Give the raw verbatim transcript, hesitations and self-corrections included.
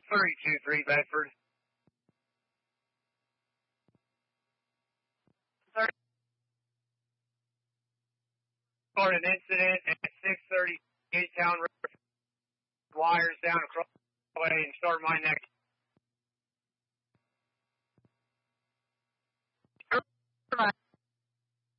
thirty-two three Bedford. An incident at six thirty Gate Town River, wires down across the way and start my next